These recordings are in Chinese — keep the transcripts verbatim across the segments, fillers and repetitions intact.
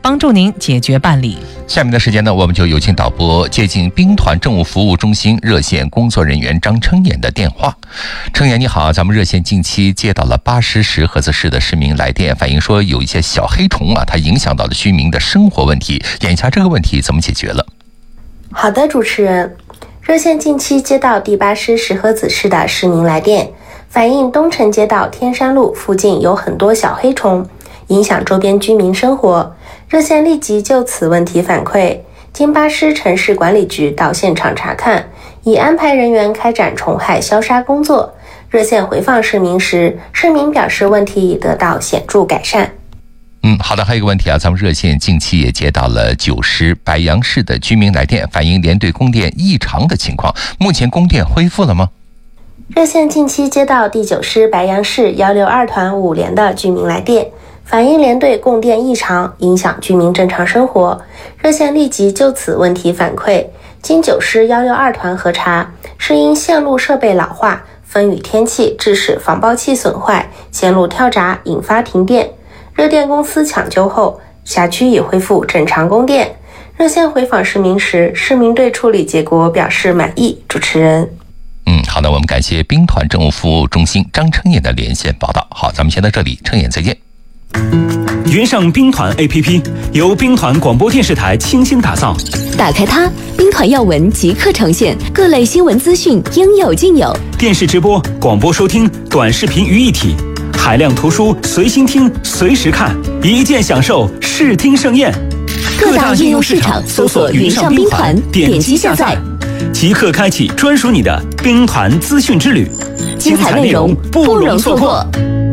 帮助您解决办理。 下面的时间呢，我们就有请导播接进兵团政务服务中心热线工作人员张琛妍的电话。琛妍你好，咱们热线近期接到了巴什什赫兹市的市民来电，反映说有一些小黑虫啊，它影响到了居民的生活问题，眼下这个问题怎么解决了？ 好的，主持人，热线近期接到第巴什什赫兹市的市民来电，反映东城街道天山路附近有很多小黑虫，影响周边居民生活。热线立即就此问题反馈，经巴什城市管理局到现场查看，已安排人员开展虫害消杀工作。热线回访市民时，市民表示问题已得到显著改善。 嗯，好的，还有一个问题啊，咱们热线近期也接到了九师白杨市的居民来电，反映连队供电异常的情况，目前供电恢复了吗？ 热线近期接到第九师白杨市一六二团五连的居民来电，反映连队供电异常，影响居民正常生活。热线立即就此问题反馈，经九师一六二团核查，是因线路设备老化、风雨天气致使防爆器损坏、线路跳闸引发停电。热电公司抢救后，辖区已恢复正常供电。热线回访市民时，市民对处理结果表示满意。主持人。 嗯，好的，我们感谢兵团政务服务中心张琛妍的连线报道。好，咱们先到这里，琛妍再见。 云上兵团 A P P 由兵团广播电视台倾心打造， 打开它，兵团要闻即刻呈现，各类新闻资讯应有尽有， 电视直播、广播收听、短视频于一体，海量图书随心听、随时看，一键享受视听盛宴。 各大应用市场搜索云上兵团，点击下载， 即刻开启专属你的兵团资讯之旅， 精彩内容不容错过。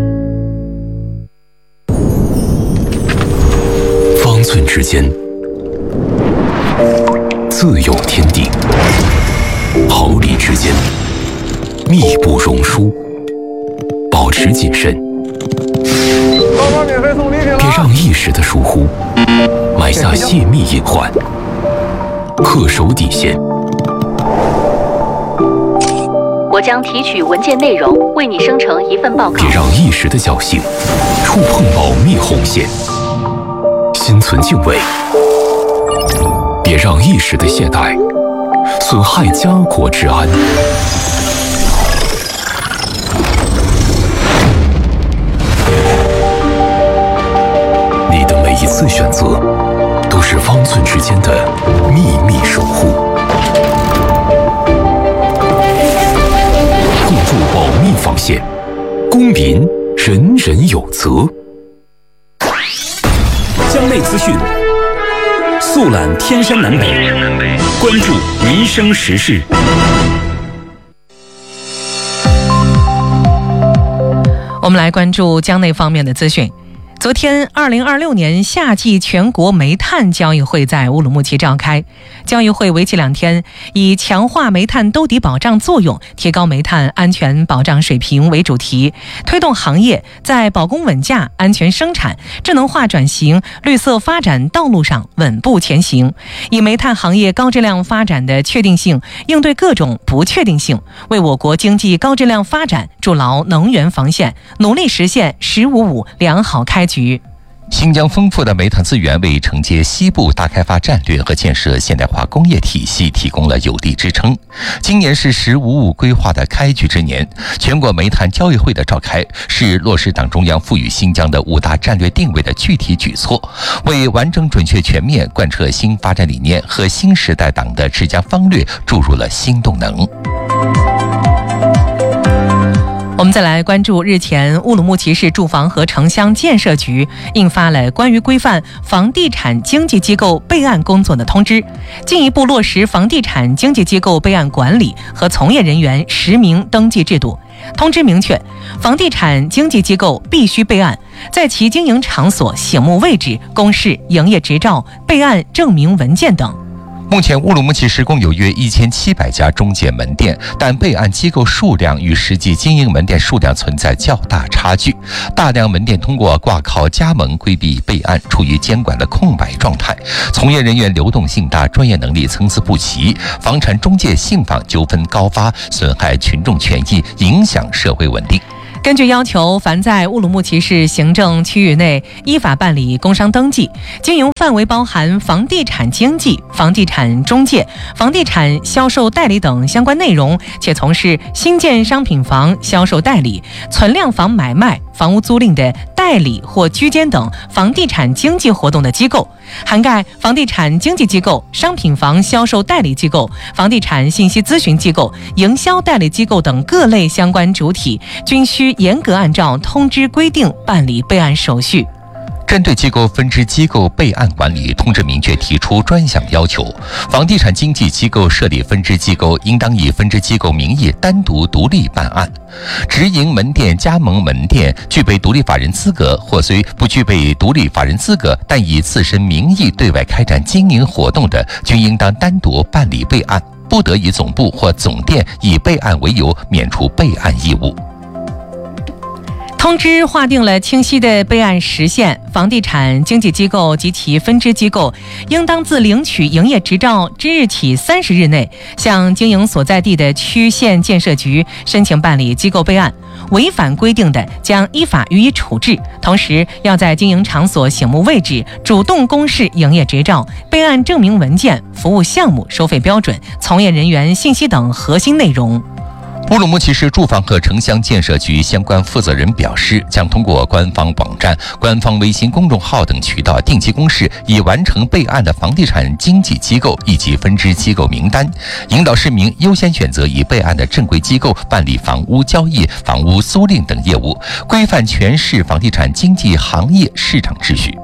方寸之间自有天地，毫厘之间密不容疏，保持谨慎，别让一时的疏忽埋下泄密隐患，恪守底线。 我将提取文件内容，为你生成一份报告。 别让一时的侥幸触碰保密红线，心存敬畏。别让一时的懈怠损害家国治安。你的每一次选择，都是方寸之间的秘密守护。共筑保密防线，公民人人有责。 江内资讯，速览天山南北，关注民生时事。 我们来关注江内方面的资讯。昨天，二零二六年夏季全国煤炭交易会在乌鲁木齐召开。交易会为期两天，以强化煤炭兜底保障作用、提高煤炭安全保障水平为主题，推动行业在保供稳价、安全生产、智能化转型、绿色发展道路上稳步前行，以煤炭行业高质量发展的确定性应对各种不确定性，为我国经济高质量发展筑牢能源防线，努力实现“十五五”良好开局。 新疆丰富的煤炭资源为承接西部大开发战略和建设现代化工业体系提供了有力支撑。今年是“十五五”规划的开局之年，全国煤炭交易会的召开是落实党中央赋予新疆的五大战略定位的具体举措，为完整、准确、全面贯彻新发展理念和新时代党的治疆方略注入了新动能。 我们再来关注日前乌鲁木齐市住房和城乡建设局印发了关于规范房地产经纪机构备案工作的通知，进一步落实房地产经纪机构备案管理和从业人员实名登记制度。通知明确，房地产经纪机构必须备案，在其经营场所醒目位置公示营业执照、备案证明文件等。 目前乌鲁木齐市共有约一千七百家中介门店，但备案机构数量与实际经营门店数量存在较大差距。大量门店通过挂靠加盟规避备案，处于监管的空白状态。从业人员流动性大，专业能力参差不齐，房产中介信访纠纷高发，损害群众权益，影响社会稳定。 根据要求，凡在乌鲁木齐市行政区域内依法办理工商登记，经营范围包含房地产经纪、房地产中介、房地产销售代理等相关内容，且从事新建商品房销售代理、存量房买卖、房屋租赁的代理或居间等房地产经纪活动的机构，涵盖房地产经纪机构、商品房销售代理机构、房地产信息咨询机构、营销代理机构等各类相关主体，均需严格按照通知规定办理备案手续。 针对机构分支机构备案管理，通知明确提出专项要求：房地产经纪机构设立分支机构，应当以分支机构名义单独独立办案；直营门店、加盟门店具备独立法人资格，或虽不具备独立法人资格，但以自身名义对外开展经营活动的，均应当单独办理备案，不得以总部或总店以备案为由免除备案义务。 通知划定了清晰的备案时限，房地产经纪机构及其分支机构应当自领取营业执照之日起三十日内，向经营所在地的区县建设局申请办理机构备案，违反规定的将依法予以处置。同时，要在经营场所醒目位置主动公示营业执照、备案证明文件、服务项目、收费标准、从业人员信息等核心内容。 乌鲁木齐市住房和城乡建设局相关负责人表示，将通过官方网站、官方微信公众号等渠道定期公示已完成备案的房地产经纪机构以及分支机构名单，引导市民优先选择已备案的正规机构办理房屋交易、房屋租赁等业务，规范全市房地产经纪行业市场秩序。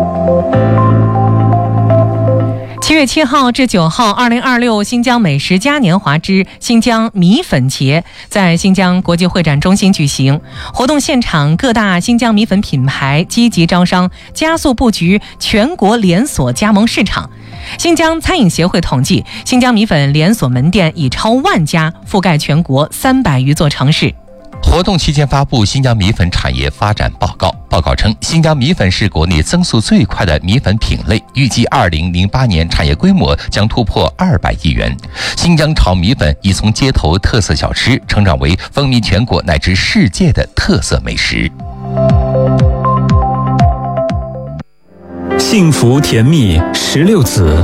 七月七号至九号，二零二六新疆美食嘉年华之新疆米粉节在新疆国际会展中心举行。活动现场，各大新疆米粉品牌积极招商，加速布局全国连锁加盟市场。新疆餐饮协会统计，新疆米粉连锁门店已超万家，覆盖全国三百余座城市。 活动期间发布新疆米粉产业发展报告。报告称，新疆米粉是国内增速最快的米粉品类，预计二零零八年产业规模将突破二百亿元。新疆炒米粉已从街头特色小吃成长为风靡全国乃至世界的特色美食。 幸福甜蜜十六子。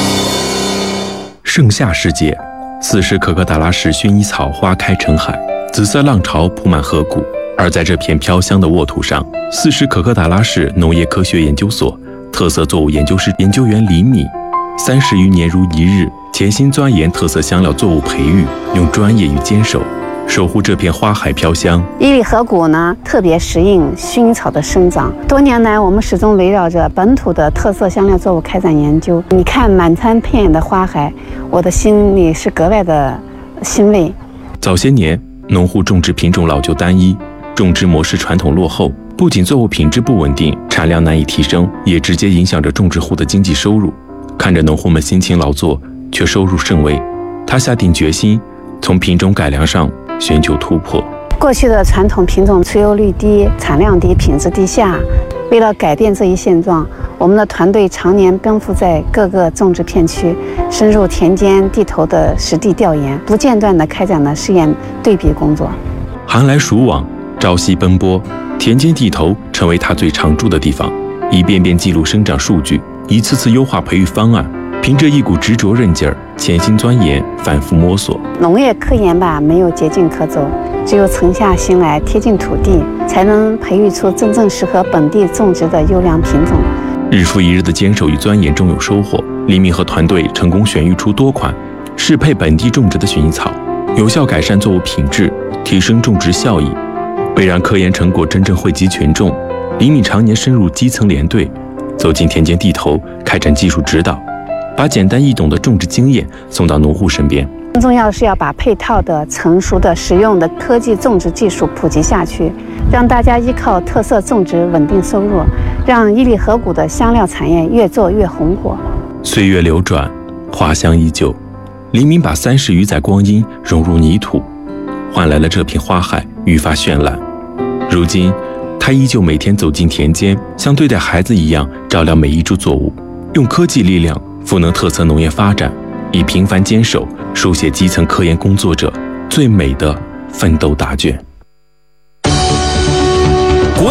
盛夏时节，此时可可达拉市薰衣草花开成海，紫色浪潮铺满河谷。而在这片飘香的沃土上，四十可可达拉市农业科学研究所特色作物研究室研究员李米，三十余年如一日，潜心钻研特色香料作物培育，用专业与坚守守护这片花海飘香。 伊犁河谷呢，特别适应薰衣草的生长。多年来，我们始终围绕着本土的特色香料作物开展研究。你看满山遍野的花海，我的心里是格外的欣慰。 早些年，农户种植品种老旧单一，种植模式传统落后，不仅作物品质不稳定，产量难以提升，也直接影响着种植户的经济收入。看着农户们辛勤劳作，却收入甚微，他下定决心从品种改良上寻求突破。 过去的传统品种出油率低、产量低、品质低下，为了改变这一现状，我们的团队常年奔赴在各个种植片区，深入田间地头的实地调研，不间断地开展了试验对比工作。 寒来暑往，朝夕奔波，田间地头成为他最常驻的地方，一遍遍记录生长数据，一次次优化培育方案，凭着一股执着韧劲儿，潜心钻研，反复摸索。 农业科研吧，没有捷径可走，只有沉下心来，贴近土地，才能培育出真正适合本地种植的优良品种。 日复一日的坚守与钻研中有收获，李敏和团队成功选育出多款适配本地种植的薰衣草，有效改善作物品质，提升种植效益。为让科研成果真正惠及群众，李敏常年深入基层连队，走进田间地头，开展技术指导，把简单易懂的种植经验送到农户身边。 更重要的是要把配套的、成熟的、实用的科技种植技术普及下去，让大家依靠特色种植稳定收入，让伊犁河谷的香料产业越做越红火。 岁月流转，花香依旧，李敏把三十余载光阴融入泥土，换来了这片花海愈发绚烂。如今，他依旧每天走进田间，像对待孩子一样照料每一株作物，用科技力量赋能特色农业发展，以平凡坚守书写基层科研工作者最美的奋斗答卷。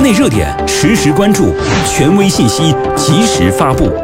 内热点实时关注，权威信息及时发布。